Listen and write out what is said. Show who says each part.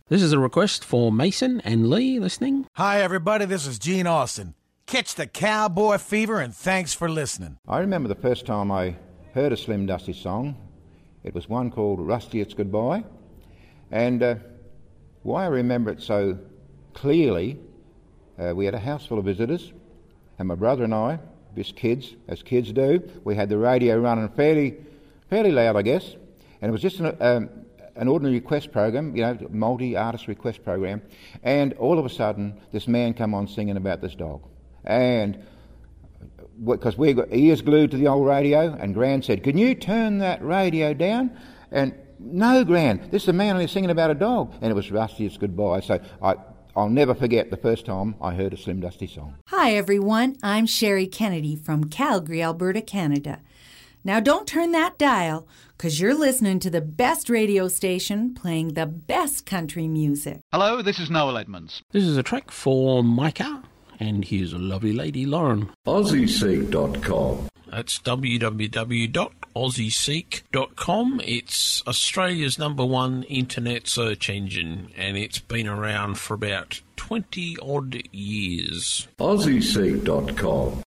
Speaker 1: This is a request for Mason and Lee listening.
Speaker 2: Hi, everybody. This is Gene Austin. Catch the cowboy fever, and thanks for listening.
Speaker 3: I remember the first time I heard a Slim Dusty song. It was one called Rusty It's Goodbye. And why I remember it so clearly, we had a house full of visitors, and my brother and I, just kids, as kids do, we had the radio running fairly loud, I guess. And it was just an ordinary request program, multi-artist request program. And all of a sudden, this man come on singing about this dog. And because we got ears glued to the old radio, and Gran said, "Can you turn that radio down?" And no, Gran, this is a man only singing about a dog. And it was Rusty It's Goodbye. So I'll never forget the first time I heard a Slim Dusty song.
Speaker 4: Hi, everyone. I'm Sherry Kennedy from Calgary, Alberta, Canada. Now, don't turn that dial, because you're listening to the best radio station playing the best country music.
Speaker 5: Hello, this is Noel Edmonds.
Speaker 1: This is a track for Micah, and here's a lovely lady, Lauren.
Speaker 6: AussieSeek.com.
Speaker 1: That's www.aussieseek.com. It's Australia's #1 internet search engine, and it's been around for about 20-odd years.
Speaker 6: AussieSeek.com.